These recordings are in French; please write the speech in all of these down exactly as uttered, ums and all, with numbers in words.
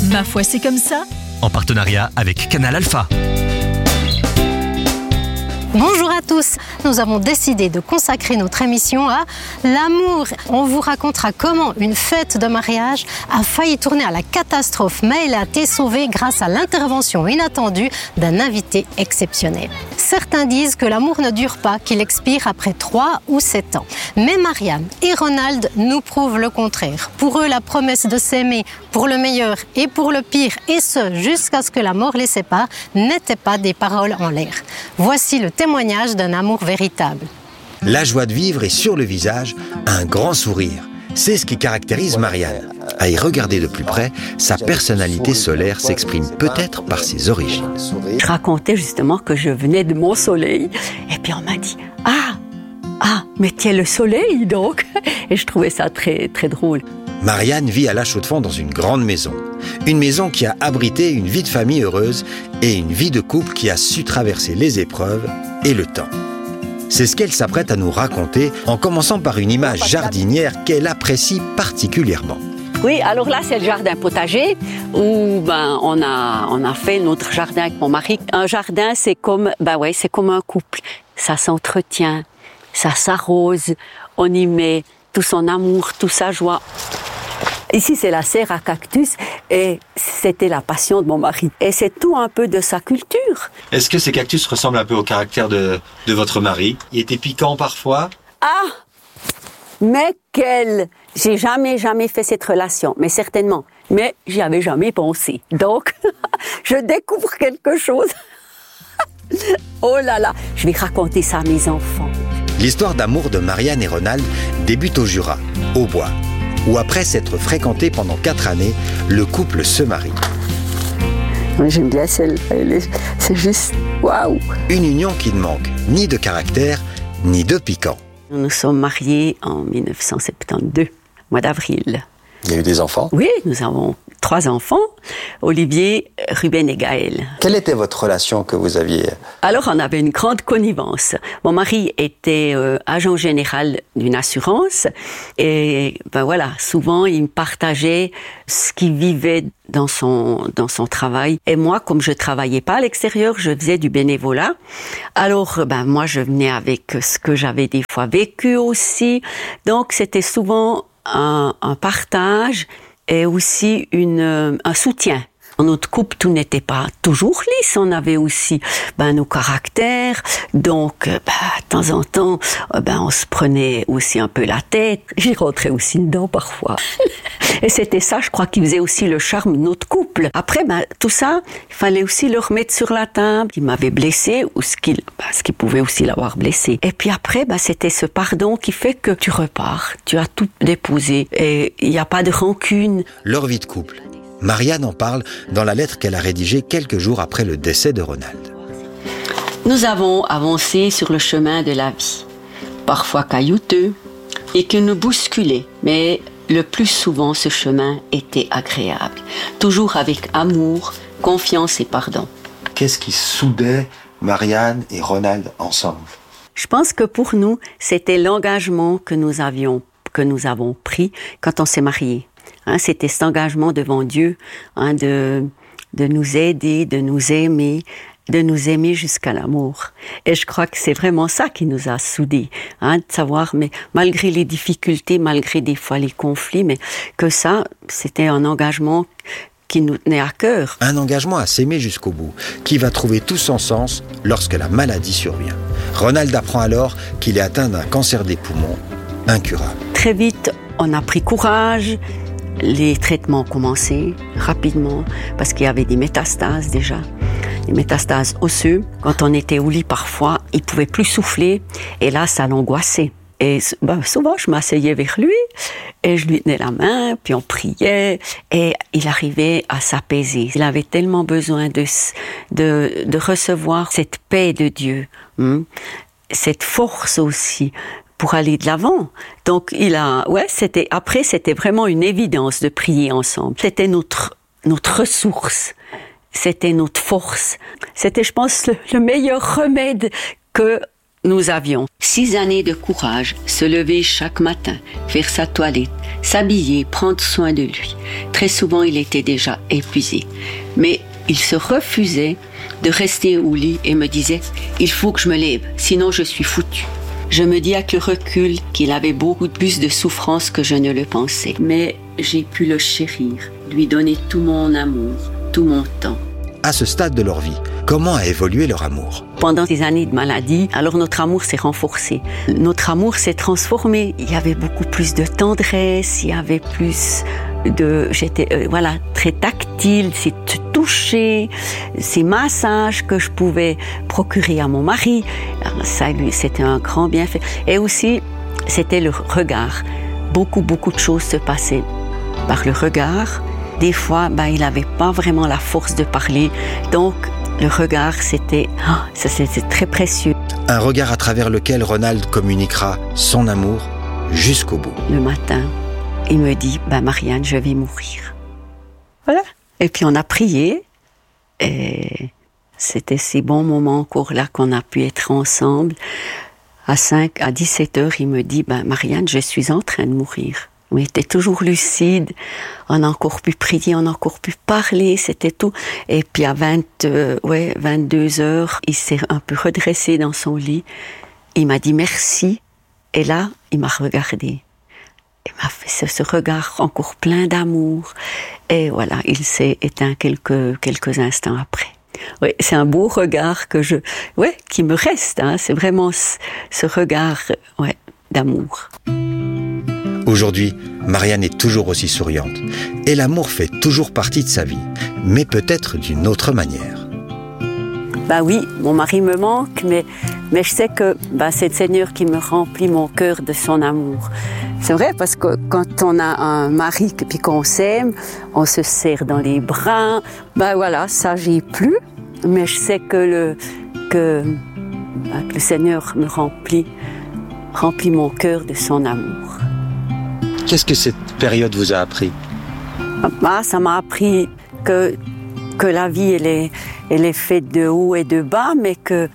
Ma foi, c'est comme ça. En partenariat avec Canal Alpha. Bonjour à tous, nous avons décidé de consacrer notre émission à l'amour. On vous racontera comment une fête de mariage a failli tourner à la catastrophe, mais elle a été sauvée grâce à l'intervention inattendue d'un invité exceptionnel. Certains disent que l'amour ne dure pas, qu'il expire après trois ou sept ans. Mais Marianne et Ronald nous prouvent le contraire. Pour eux, la promesse de s'aimer pour le meilleur et pour le pire, et ce jusqu'à ce que la mort les sépare, n'étaient pas des paroles en l'air. Voici le témoignage d'un amour véritable. La joie de vivre est sur le visage, un grand sourire. C'est ce qui caractérise Marianne. À y regarder de plus près, sa personnalité solaire s'exprime peut-être par ses origines. Je racontais justement que je venais de mon soleil, et puis on m'a dit « Ah, ah, mais tu es le soleil donc !» Et je trouvais ça très, très drôle. Marianne vit à La Chaux-de-Fonds dans une grande maison. Une maison qui a abrité une vie de famille heureuse et une vie de couple qui a su traverser les épreuves et le temps. C'est ce qu'elle s'apprête à nous raconter en commençant par une image jardinière qu'elle apprécie particulièrement. Oui, alors là, c'est le jardin potager où ben, on, a, on a fait notre jardin avec mon mari. Un jardin, c'est comme, ben ouais, c'est comme un couple. Ça s'entretient, ça s'arrose, on y met tout son amour, toute sa joie. Ici, c'est la serre à cactus et c'était la passion de mon mari. Et c'est tout un peu de sa culture. Est-ce que ces cactus ressemblent un peu au caractère de, de votre mari? Il était piquant parfois? Ah! Mais quel! J'ai jamais, jamais fait cette relation, mais certainement. Mais j'y avais jamais pensé. Donc, je découvre quelque chose. Oh là là! Je vais raconter ça à mes enfants. L'histoire d'amour de Marianne et Ronald débute au Jura, au bois, où après s'être fréquentés pendant quatre années, le couple se marie. Moi, j'aime bien celle-là, c'est juste waouh! Une union qui ne manque ni de caractère, ni de piquant. Nous nous sommes mariés en dix-neuf cent soixante-douze, mois d'avril. Il y a eu des enfants? Oui, nous avons trois enfants, Olivier, Ruben et Gaël. Quelle était votre relation que vous aviez? Alors, on avait une grande connivence. Mon mari était euh, agent général d'une assurance et ben voilà, souvent il me partageait ce qu'il vivait dans son dans son travail. Et moi, comme je travaillais pas à l'extérieur, je faisais du bénévolat. Alors, ben moi, je venais avec ce que j'avais des fois vécu aussi. Donc, c'était souvent un, un partage et aussi une, un soutien. Dans notre couple, tout n'était pas toujours lisse. On avait aussi ben, nos caractères. Donc, ben, de temps en temps, ben, on se prenait aussi un peu la tête. J'y rentrais aussi dedans parfois. Et c'était ça, je crois, qui faisait aussi le charme de notre couple. Après, ben, tout ça, il fallait aussi le remettre sur la table. Il m'avait blessé ou ce qu'il, ben, ce qui pouvait aussi l'avoir blessé. Et puis après, ben, c'était ce pardon qui fait que tu repars. Tu as tout déposé et il n'y a pas de rancune. Leur vie de couple. Marianne en parle dans la lettre qu'elle a rédigée quelques jours après le décès de Ronald. Nous avons avancé sur le chemin de la vie, parfois caillouteux et qui nous bousculait, mais le plus souvent ce chemin était agréable, toujours avec amour, confiance et pardon. Qu'est-ce qui soudait Marianne et Ronald ensemble? Je pense que pour nous, c'était l'engagement que nous avions, que nous avons pris quand on s'est mariés. Hein, c'était cet engagement devant Dieu, hein, de, de nous aider, de nous aimer, de nous aimer jusqu'à l'amour. Et je crois que c'est vraiment ça qui nous a soudés, hein, de savoir, mais malgré les difficultés, malgré des fois les conflits, mais que ça, c'était un engagement qui nous tenait à cœur. Un engagement à s'aimer jusqu'au bout, qui va trouver tout son sens lorsque la maladie survient. Ronald apprend alors qu'il est atteint d'un cancer des poumons, incurable. Très vite, on a pris courage. Les traitements ont commencé rapidement parce qu'il y avait des métastases déjà, des métastases osseuses. Quand on était au lit parfois, il pouvait plus souffler et là, ça l'angoissait. Et ben, souvent, je m'asseyais vers lui et je lui tenais la main, puis on priait et il arrivait à s'apaiser. Il avait tellement besoin de, de, de recevoir cette paix de Dieu, hein, cette force aussi pour aller de l'avant. Donc, il a, ouais, c'était, après, c'était vraiment une évidence de prier ensemble. C'était notre, notre ressource. C'était notre force. C'était, je pense, le, le meilleur remède que nous avions. Six années de courage, se lever chaque matin, faire sa toilette, s'habiller, prendre soin de lui. Très souvent, il était déjà épuisé. Mais il se refusait de rester au lit et me disait « Il faut que je me lève, sinon je suis foutu ». Je me dis avec le recul qu'il avait beaucoup plus de souffrance que je ne le pensais. Mais j'ai pu le chérir, lui donner tout mon amour, tout mon temps. À ce stade de leur vie, comment a évolué leur amour ? Pendant des années de maladie, alors notre amour s'est renforcé. Notre amour s'est transformé. Il y avait beaucoup plus de tendresse, il y avait plus de... J'étais euh, voilà, très tactile, c'est toucher, ces massages que je pouvais procurer à mon mari. Alors ça, lui, c'était un grand bienfait. Et aussi, c'était le regard. Beaucoup, beaucoup de choses se passaient par le regard. Des fois, ben, il n'avait pas vraiment la force de parler. Donc, le regard, c'était, oh, ça, c'était très précieux. Un regard à travers lequel Ronald communiquera son amour jusqu'au bout. Le matin, il me dit, ben, Marianne, je vais mourir. Voilà. Et puis, on a prié. Et c'était ces bons moments encore là qu'on a pu être ensemble. À cinq, à dix-sept heures, il me dit, ben, Marianne, je suis en train de mourir. On était toujours lucide, on a encore pu prier, on a encore pu parler, c'était tout. Et puis à vingt, euh, ouais, vingt-deux heures, il s'est un peu redressé dans son lit. Il m'a dit merci. Et là, il m'a regardé. Il m'a fait ce, ce regard encore plein d'amour. Et voilà, il s'est éteint quelques, quelques instants après. Oui, c'est un beau regard que je, ouais, qui me reste. Hein, c'est vraiment ce, ce regard, ouais, d'amour. Aujourd'hui, Marianne est toujours aussi souriante et l'amour fait toujours partie de sa vie, mais peut-être d'une autre manière. Bah oui, mon mari me manque, mais, mais je sais que bah, c'est le Seigneur qui me remplit mon cœur de son amour. C'est vrai, parce que quand on a un mari et qu'on s'aime, on se serre dans les bras. Bah voilà, ça j'ai plus, mais je sais que le, que, bah, que le Seigneur me remplit, remplit mon cœur de son amour. Qu'est-ce que cette période vous a appris ? Ah, ça m'a appris que, que la vie, elle est, elle est faite de haut et de bas, mais que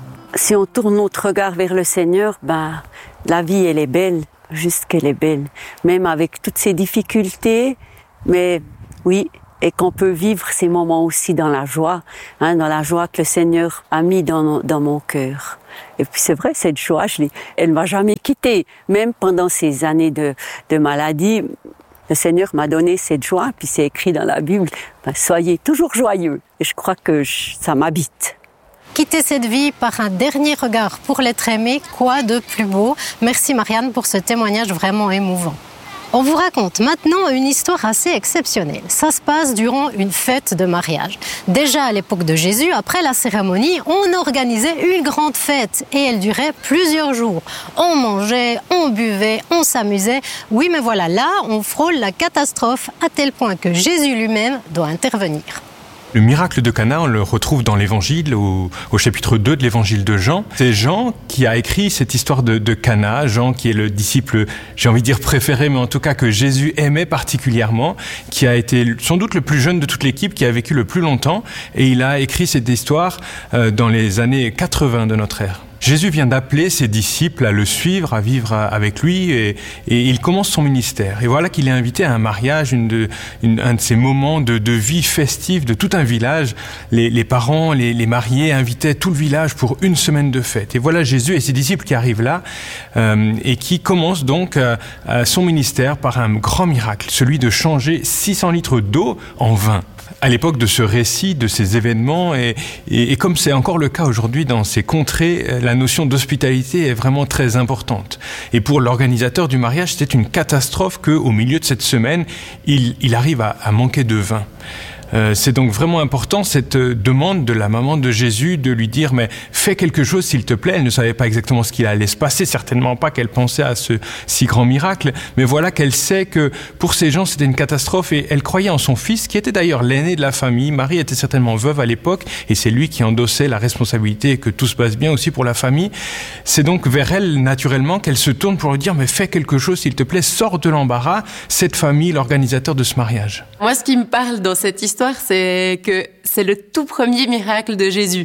si on tourne notre regard vers le Seigneur, ben, la vie, elle est belle, juste qu'elle est belle. Même avec toutes ces difficultés, mais oui, et qu'on peut vivre ces moments aussi dans la joie, hein, dans la joie que le Seigneur a mis dans, dans mon cœur. Et puis c'est vrai, cette joie, je l'ai, elle ne m'a jamais quittée. Même pendant ces années de, de maladie, le Seigneur m'a donné cette joie, puis c'est écrit dans la Bible, ben, soyez toujours joyeux. Et je crois que je, ça m'habite. Quitter cette vie par un dernier regard pour l'être aimé, quoi de plus beau ? Merci Marianne pour ce témoignage vraiment émouvant. On vous raconte maintenant une histoire assez exceptionnelle. Ça se passe durant une fête de mariage. Déjà à l'époque de Jésus, après la cérémonie, on organisait une grande fête et elle durait plusieurs jours. On mangeait, on buvait, on s'amusait. Oui, mais voilà, là, on frôle la catastrophe à tel point que Jésus lui-même doit intervenir. Le miracle de Cana, on le retrouve dans l'Évangile, au, au chapitre deux de l'Évangile de Jean. C'est Jean qui a écrit cette histoire de, de Cana, Jean qui est le disciple, j'ai envie de dire préféré, mais en tout cas que Jésus aimait particulièrement, qui a été sans doute le plus jeune de toute l'équipe, qui a vécu le plus longtemps, et il a écrit cette histoire euh, dans les années quatre-vingts de notre ère. Jésus vient d'appeler ses disciples à le suivre, à vivre avec lui, et, et il commence son ministère. Et voilà qu'il est invité à un mariage, une de, une, un de ces moments de, de vie festive de tout un village. Les, les parents, les, les mariés invitaient tout le village pour une semaine de fête. Et voilà Jésus et ses disciples qui arrivent là, euh, et qui commencent donc euh, son ministère par un grand miracle, celui de changer six cents litres d'eau en vin. À l'époque de ce récit, de ces événements, et, et, et comme c'est encore le cas aujourd'hui dans ces contrées, la notion d'hospitalité est vraiment très importante. Et pour l'organisateur du mariage, c'était une catastrophe qu'au milieu de cette semaine, il, il arrive à, à manquer de vin. Euh, c'est donc vraiment important cette demande de la maman de Jésus de lui dire mais fais quelque chose s'il te plaît. Elle ne savait pas exactement ce qu'il allait se passer, certainement pas qu'elle pensait à ce si grand miracle, mais voilà qu'elle sait que pour ces gens c'était une catastrophe et elle croyait en son fils qui était d'ailleurs l'aîné de la famille. Marie était certainement veuve à l'époque et c'est lui qui endossait la responsabilité et que tout se passe bien aussi pour la famille. C'est donc vers elle naturellement qu'elle se tourne pour lui dire mais fais quelque chose s'il te plaît, sors de l'embarras, cette famille, l'organisateur de ce mariage. Moi ce qui me parle dans cette histoire c'est que c'est le tout premier miracle de Jésus.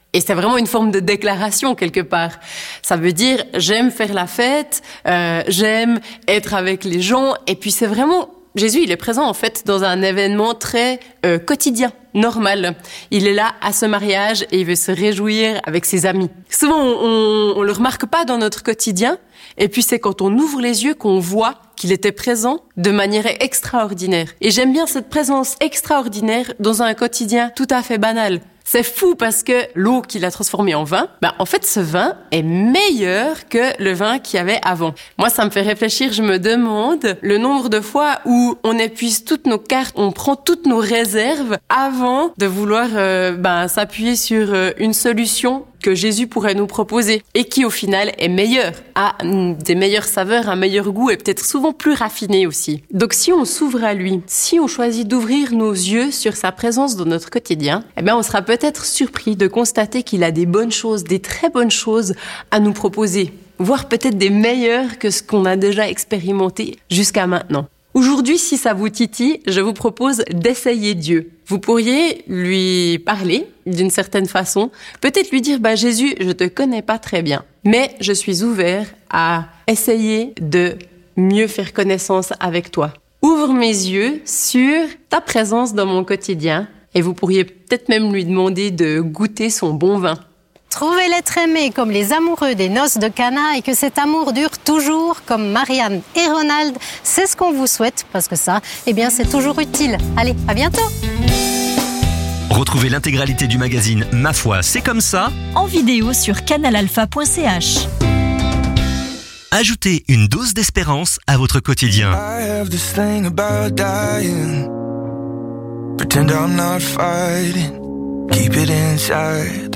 Et c'est vraiment une forme de déclaration quelque part. Ça veut dire j'aime faire la fête, euh, j'aime être avec les gens. Et puis c'est vraiment Jésus, il est présent en fait dans un événement très euh, quotidien, normal. Il est là à ce mariage et il veut se réjouir avec ses amis. Souvent, on, on le remarque pas dans notre quotidien. Et puis c'est quand on ouvre les yeux qu'on voit qu'il était présent de manière extraordinaire. Et j'aime bien cette présence extraordinaire dans un quotidien tout à fait banal. C'est fou parce que l'eau qu'il a transformée en vin, bah en fait ce vin est meilleur que le vin qu'il y avait avant. Moi ça me fait réfléchir, je me demande le nombre de fois où on épuise toutes nos cartes, on prend toutes nos réserves avant de vouloir euh, bah, s'appuyer sur euh, une solution que Jésus pourrait nous proposer et qui au final est meilleure, a des meilleures saveurs, un meilleur goût et peut-être souvent plus raffiné aussi. Donc si on s'ouvre à lui, si on choisit d'ouvrir nos yeux sur sa présence dans notre quotidien, eh bien on sera peut-être surpris de constater qu'il a des bonnes choses, des très bonnes choses à nous proposer, voire peut-être des meilleures que ce qu'on a déjà expérimenté jusqu'à maintenant. Aujourd'hui, si ça vous titille, je vous propose d'essayer Dieu. Vous pourriez lui parler d'une certaine façon, peut-être lui dire bah, « Jésus, je te connais pas très bien, mais je suis ouvert à essayer de mieux faire connaissance avec toi. Ouvre mes yeux sur ta présence dans mon quotidien. » Et vous pourriez peut-être même lui demander de goûter son bon vin. Trouvez l'être aimé comme les amoureux des noces de Cana et que cet amour dure toujours comme Marianne et Ronald. C'est ce qu'on vous souhaite parce que ça, eh bien, c'est toujours utile. Allez, à bientôt. Retrouvez l'intégralité du magazine Ma foi, c'est comme ça en vidéo sur canal alpha point c h. Ajoutez une dose d'espérance à votre quotidien. I have this thing about dying. Pretend I'm not fighting. Keep it inside.